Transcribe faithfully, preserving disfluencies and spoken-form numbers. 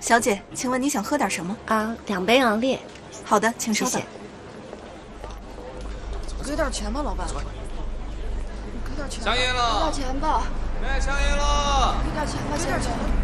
小姐，请问你想喝点什么？ 啊，两杯昂烈。 好的，请稍等。 给点钱吧，老板。给点钱。 香烟了。 给点钱吧。 卖香烟了。 给点钱吧，先生。